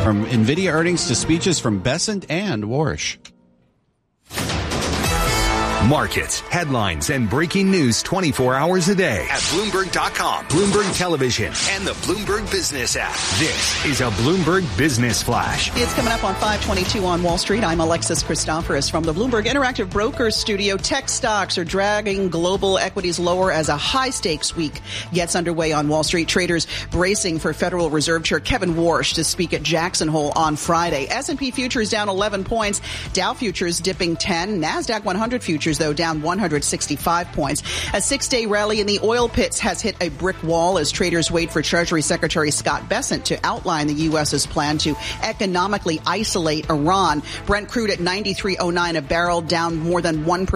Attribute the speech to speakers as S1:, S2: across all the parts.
S1: From NVIDIA earnings to speeches from Bessent and Warsh.
S2: Markets, headlines, and breaking news 24 hours a day at Bloomberg.com, Bloomberg Television, and the Bloomberg Business app. This is a Bloomberg Business Flash.
S3: It's coming up on 522 on Wall Street. I'm Alexis Christoforous from the Bloomberg Interactive Brokers studio. Tech stocks are dragging global equities lower as a high-stakes week gets underway on Wall Street. Traders bracing for Federal Reserve Chair Kevin Warsh to speak at Jackson Hole on Friday. S&P futures down 11 points. Dow futures dipping 10. NASDAQ 100 futures, though, down 165 points. A 6-day rally in the oil pits has hit a brick wall as traders wait for Treasury Secretary Scott Bessent to outline the U.S.'s plan to economically isolate Iran. Brent crude at $93.09 a barrel, down more than 1%.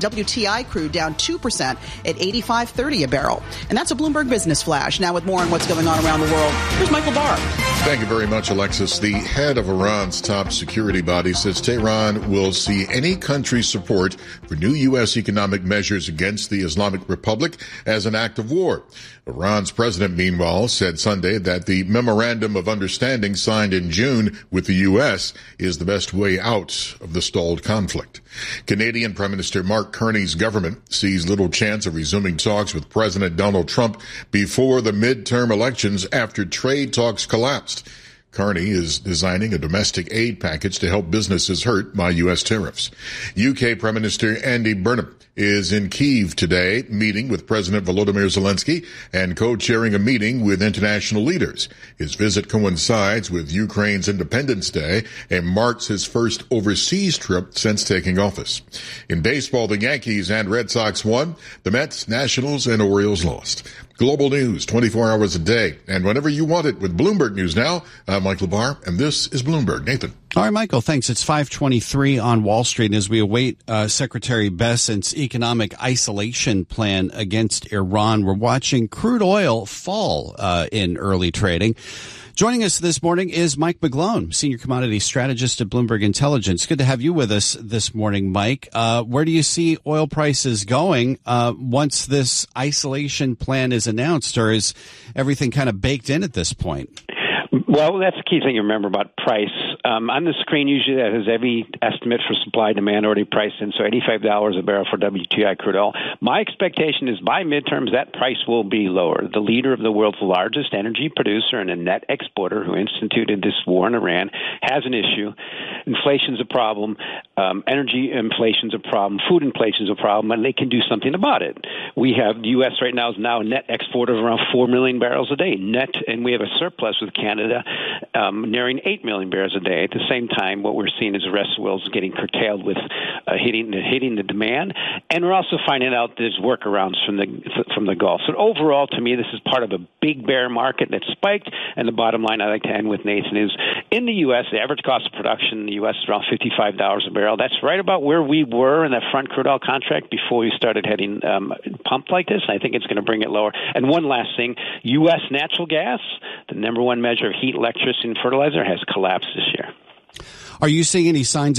S3: WTI crude down 2% at $85.30 a barrel. And that's a Bloomberg Business Flash. Now with more on what's going on around the world, here's Michael Barr.
S4: Thank you very much, Alexis. The head of Iran's top security body says Tehran will see any country's support for new U.S. economic measures against the Islamic Republic as an act of war. Iran's president, meanwhile, said Sunday that the memorandum of understanding signed in June with the U.S. is the best way out of the stalled conflict. Canadian Prime Minister Mark Carney's government sees little chance of resuming talks with President Donald Trump before the midterm elections after trade talks collapsed. Carney is designing a domestic aid package to help businesses hurt by U.S. tariffs. UK Prime Minister Andy Burnham is in Kyiv today, meeting with President Volodymyr Zelensky and co-chairing a meeting with international leaders. His visit coincides with Ukraine's Independence Day and marks his first overseas trip since taking office. In baseball, the Yankees and Red Sox won. The Mets, Nationals, and Orioles lost. Global news 24 hours a day and whenever you want it with Bloomberg News Now. I'm Michael Barr, and this is Bloomberg. Nathan.
S1: All right, Michael, thanks. It's 5:23 on Wall Street as we await Secretary Bessent's economic isolation plan against Iran. We're watching crude oil fall in early trading. Joining us this morning is Mike McGlone, Senior Commodity Strategist at Bloomberg Intelligence. Good to have you with us this morning, Mike. Where do you see oil prices going once this isolation plan is announced, or is everything kind of baked in at this point?
S5: Well, that's the key thing to remember about price. On the screen, usually that has every estimate for supply demand already priced in, so $85 a barrel for WTI crude oil. My expectation is by midterms that price will be lower. The leader of the world's largest energy producer and a net exporter who instituted this war in Iran has an issue. Inflation's a problem. Energy inflation's a problem. Food inflation's a problem, and they can do something about it. We have the U.S. right now is now a net exporter of around 4 million barrels a day net, and we have a surplus with Canada nearing 8 million barrels a day. At the same time, what we're seeing is the rest of the world is getting curtailed with hitting the demand, and we're also finding out there's workarounds from the Gulf. So overall, to me, this is part of a big bear market that spiked. And the bottom line I'd like to end with, Nathan, is in the U.S., the average cost of production in the U.S. is around $55 a barrel. That's right about where we were in that front crude oil contract before we started heading pumped like this. And I think it's going to bring it lower. And one last thing, U.S. natural gas, the number one measure of heat, electricity, and fertilizer, has collapsed this year.
S1: Are you seeing any signs